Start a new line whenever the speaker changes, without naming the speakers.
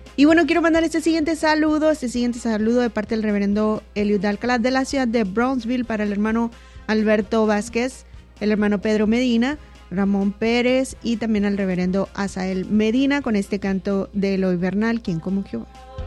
Y bueno, quiero mandar este siguiente saludo de parte del reverendo Eliud Alcalá de la ciudad de Brownsville para el hermano Alberto Vázquez, el hermano Pedro Medina, Ramón Pérez y también al reverendo Asael Medina con este canto de Eloy Bernal, quien como Jehová.